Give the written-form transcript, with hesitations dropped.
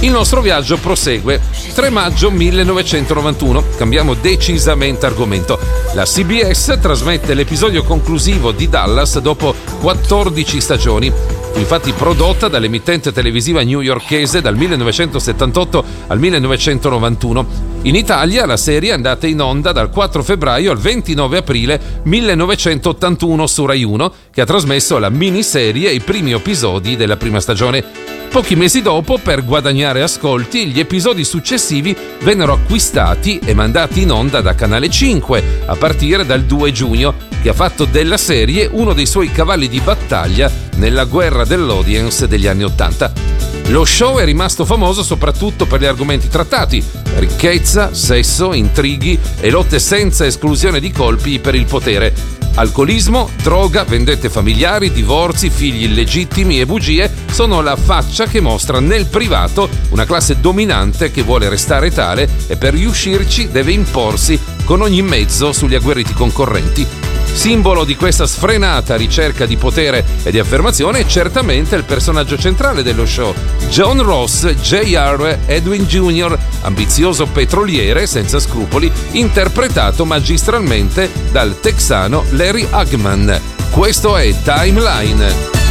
Il nostro viaggio prosegue. 3 maggio 1991, cambiamo decisamente argomento. La CBS trasmette l'episodio conclusivo di Dallas dopo 14 stagioni. Fu infatti prodotta dall'emittente televisiva newyorkese dal 1978 al 1991. In Italia la serie è andata in onda dal 4 febbraio al 29 aprile 1981 su Rai 1, che ha trasmesso la miniserie e i primi episodi della prima stagione. Pochi mesi dopo, per guadagnare ascolti, gli episodi successivi vennero acquistati e mandati in onda da Canale 5 a partire dal 2 giugno, che ha fatto della serie uno dei suoi cavalli di battaglia nella guerra dell'audience degli anni '80. Lo show è rimasto famoso soprattutto per gli argomenti trattati: ricchezza, sesso, intrighi e lotte senza esclusione di colpi per il potere. Alcolismo, droga, vendette familiari, divorzi, figli illegittimi e bugie sono la faccia che mostra nel privato una classe dominante che vuole restare tale e per riuscirci deve imporsi con ogni mezzo sugli agguerriti concorrenti. Simbolo di questa sfrenata ricerca di potere e di affermazione è certamente il personaggio centrale dello show, John Ross Jr. Edwin Jr., ambizioso petroliere senza scrupoli, interpretato magistralmente dal texano Larry Hagman. Questo è Timeline.